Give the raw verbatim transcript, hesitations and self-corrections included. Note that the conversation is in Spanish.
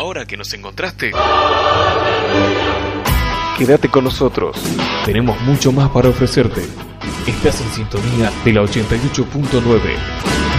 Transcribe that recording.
Ahora que nos encontraste, quédate con nosotros. Tenemos mucho más para ofrecerte. Estás en sintonía de la ochenta y ocho punto nueve.